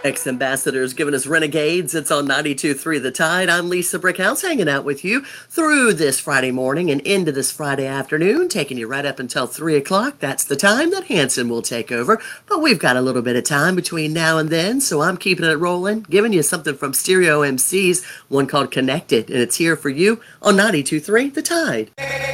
Ex-Ambassadors giving us Renegades. It's on 92.3 The Tide. I'm Lisa Brickhouse hanging out with you through this Friday morning and into this Friday afternoon, taking you right up until 3 o'clock. That's the time that Hanson will take over. But we've got a little bit of time between now and then, so I'm keeping it rolling, giving you something from Stereo MCs, one called Connected, and it's here for you on 92.3 The Tide.